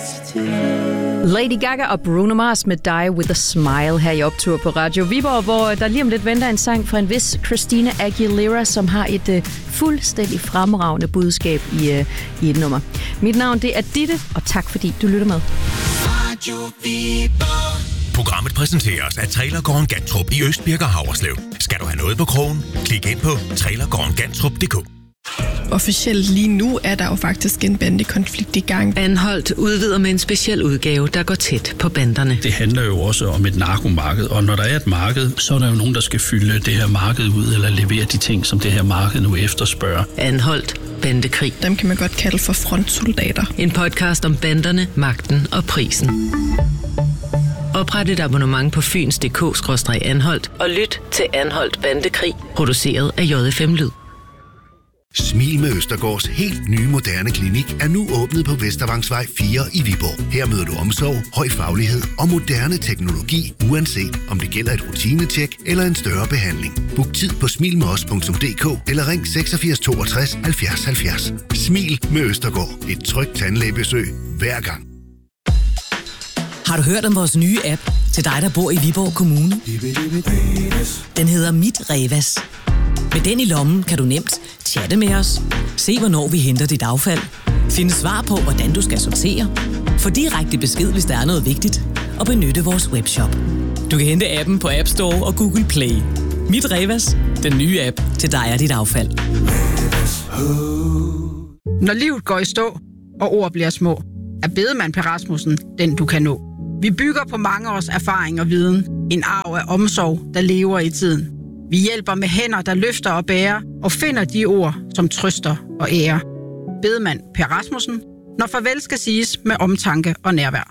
Lady Gaga og Bruno Mars med Die With A Smile her i optur på Radio Viborg, hvor der lige om lidt venter en sang fra en vis Christina Aguilera, som har et fuldstændig fremragende budskab i et nummer. Mit navn det er Ditte, og tak fordi du lytter med. Radio Viborg. Programmet præsenteres af Trailergården Gantrup i Østbirk og Havresløv. Skal du have noget på krogen? Klik ind på trailergårdengantrup.dk. Officielt lige nu er der jo faktisk en bandekonflikt i gang. Anholdt udvider med en speciel udgave, der går tæt på banderne. Det handler jo også om et narkomarked, og når der er et marked, så er der jo nogen, der skal fylde det her marked ud, eller levere de ting, som det her marked nu efterspørger. Anholdt bandekrig. Dem kan man godt kalde for frontsoldater. En podcast om banderne, magten og prisen. Opret et abonnement på fyns.dk/anholdt og lyt til Anholdt Bandekrig, produceret af JFM Lyd. Smil med Østergaards helt nye moderne klinik er nu åbnet på Vestervangsvej 4 i Viborg. Her møder du omsorg, høj faglighed og moderne teknologi, uanset om det gælder et rutinetjek eller en større behandling. Book tid på smilmedos.dk eller ring 86 62 70 70. Smil med Østergaard. Et trygt tandlægebesøg hver gang. Har du hørt om vores nye app til dig, der bor i Viborg Kommune? Den hedder Mit Revas. Med den i lommen kan du nemt chatte med os, se hvornår vi henter dit affald, finde svar på, hvordan du skal sortere, få direkte besked, hvis der er noget vigtigt, og benytte vores webshop. Du kan hente appen på App Store og Google Play. Mit Revas, den nye app til dig og dit affald. Når livet går i stå, og ord bliver små, er bedemand Per Rasmussen den, du kan nå. Vi bygger på mange års erfaring og viden. En arv af omsorg, der lever i tiden. Vi hjælper med hænder, der løfter og bærer, og finder de ord, som trøster og ærer. Bedemand Per Rasmussen, når farvel skal siges med omtanke og nærvær.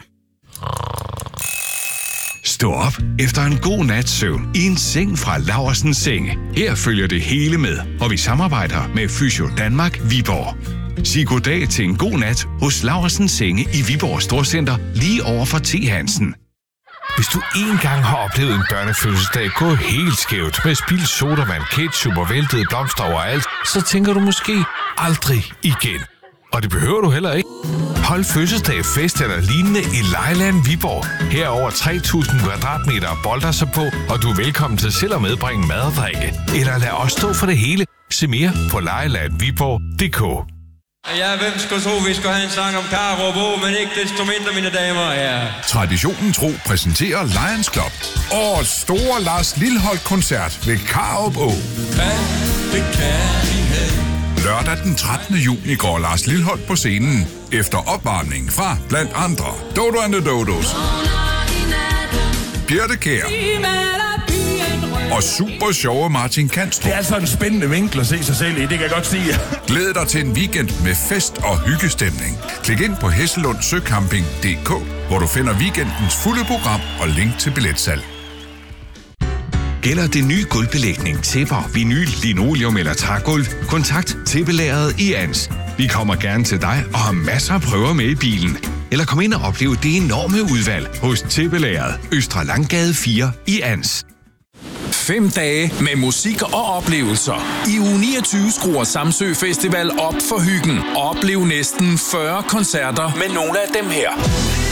Stå op efter en god nats søvn i en seng fra Laursens Senge. Her følger det hele med, og vi samarbejder med Fysio Danmark Viborg. Sig goddag til en god nat hos Laursens Senge i Viborg Storcenter lige over for T. Hansen. Hvis du engang har oplevet en børnefødselsdag gå helt skævt med spildt sodavand, ketchup og væltede blomster overalt, så tænker du måske aldrig igen. Og det behøver du heller ikke. Hold fødselsdag, fest eller lignende i Lejeland Viborg. Her er over 3.000 kvadratmeter og bolder sig på, og du er velkommen til selv at medbringe mad og drikke. Eller lad os stå for det hele. Se mere på lejelandviborg.dk. Ja, hvem skulle tro, vi skulle have en sang om Karup Å, men ikke desto mindre, mine damer og herrer. Traditionen tro præsenterer Lions Club. Årets store Lars Lilholt-koncert ved Karup Å. Lørdag den 13. juni går Lars Lilholt på scenen efter opvarmning fra blandt andre Dodo and the Dodos, Birte Kjær og super sjove Martin Kanstrup. Det er altså en spændende vinkel at se sig selv i, det kan jeg godt sige. Glæd dig til en weekend med fest og hyggestemning. Klik ind på hesselundsøcamping.dk, hvor du finder weekendens fulde program og link til billetsalg. Gælder det nye gulvbelægning, tæpper, vinyl, linoleum eller trægulv? Kontakt Tæppelageret i Ans. Vi kommer gerne til dig og har masser af prøver med i bilen. Eller kom ind og opleve det enorme udvalg hos Tæppelageret, Østre Langgade 4 i Ans. 5 dage med musik og oplevelser. I uge 29 skruer Samsø Festival op for hyggen. Oplev næsten 40 koncerter med nogle af dem her.